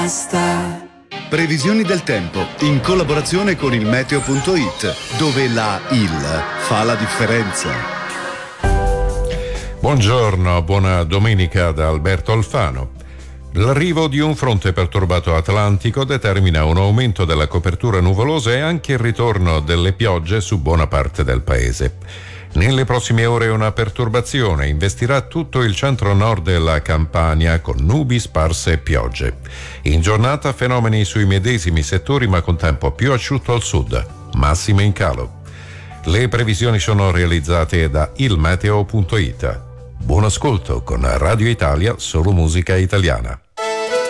basta. Previsioni del tempo in collaborazione con il meteo.it, dove la IL fa la differenza. Buongiorno, buona domenica da Alberto Alfano. L'arrivo di un fronte perturbato atlantico determina un aumento della copertura nuvolosa e anche il ritorno delle piogge su buona parte del paese. Nelle prossime ore una perturbazione investirà tutto il centro-nord della Campania con nubi sparse e piogge. In giornata fenomeni sui medesimi settori ma con tempo più asciutto al sud, massime in calo. Le previsioni sono realizzate da ilmeteo.it. Buon ascolto con Radio Italia, solo musica italiana.